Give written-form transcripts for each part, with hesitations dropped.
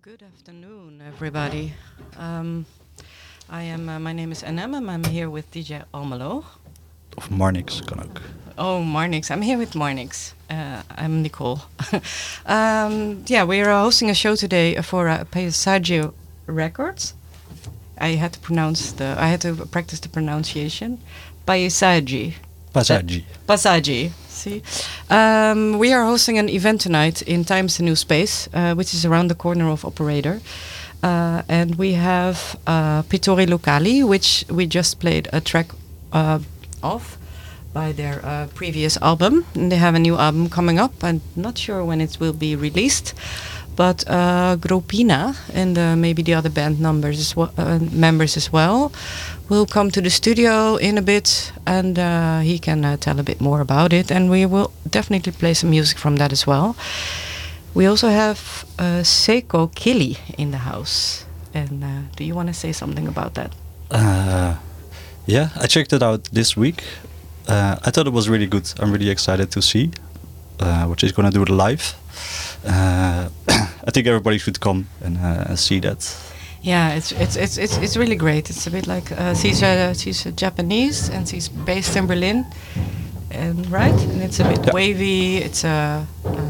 Good afternoon, everybody. My name is Enem, and I'm here with DJ Almelo. Of Marnix kan ook. Oh, Marnix. I'm here with Marnix. I'm Nicole. We are hosting a show today for Paesagio Records. I had to practice the pronunciation. Paesaggi. Passaggi. See, we are hosting an event tonight in Times the New Space, which is around the corner of Operator, and we have Pittori Locali, which we just played a track of by their previous album. And they have a new album coming up. I'm not sure when it will be released, but Gropina and maybe the other band members as well will come to the studio in a bit, and he can tell a bit more about it, and we will definitely play some music from that as well. We also have Seiko Kili in the house, and do you want to say something about that? Yeah, I checked it out this week. I thought it was really good. I'm really excited to see what she's gonna do live. I think everybody should come and see that. Yeah, it's really great. It's a bit like she's Japanese and she's based in Berlin, and it's a bit wavy. It's a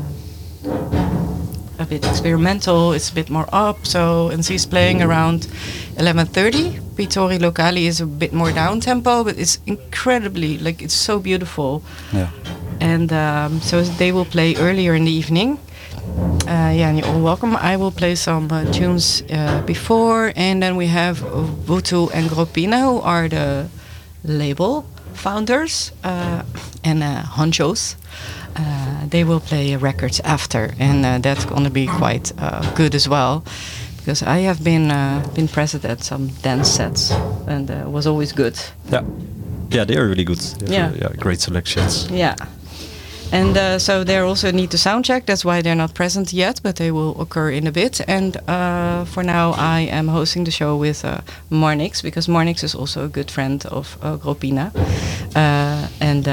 bit experimental. It's a bit more up. And she's playing around 11:30. Pittori Locali is a bit more down tempo, but it's incredibly it's so beautiful. Yeah. And so they will play earlier in the evening. And you're all welcome. I will play some tunes before, and then we have Vutu and Gropina, who are the label founders and honchos. They will play records after, and that's going to be quite good as well, because I have been present at some dance sets, and it was always good. Yeah, they are really good. Yeah, great selections. Yeah. And so they also need to sound check. That's why they're not present yet, but they will occur in a bit. And for now, I am hosting the show with Marnix, because Marnix is also a good friend of Gropina. And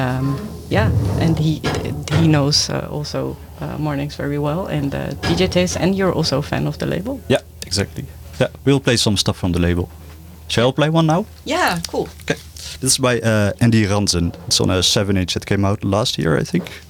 he knows also Marnix very well, and DJ Taste, and you're also a fan of the label. Yeah, exactly. Yeah, we'll play some stuff from the label. Shall I play one now? Yeah, cool. Okay. This is by Andy Ranzen. It's on a 7-inch that came out last year, I think.